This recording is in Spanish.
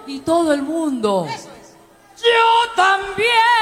y todo el mundo. Eso es. Yo también.